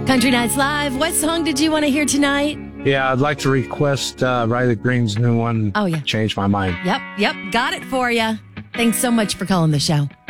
Country Nights Live. What song did you want to hear tonight? Yeah, I'd like to request Riley Green's new one. Oh, yeah. Change My Mind. Yep. Got it for you. Thanks so much for calling the show.